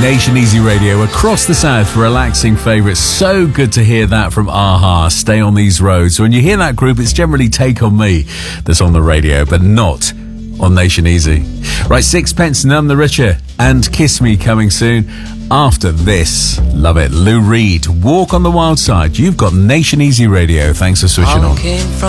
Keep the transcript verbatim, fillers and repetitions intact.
Nation Easy Radio across the south, relaxing favourites. So good to hear that from a-ha, Stay on These Roads. When you hear that group, it's generally Take On Me that's on the radio, but not on Nation Easy. Right, Sixpence None the Richer and Kiss Me coming soon. After this, love it, Lou Reed, Walk on the Wild Side. You've got Nation Easy Radio. Thanks for switching on.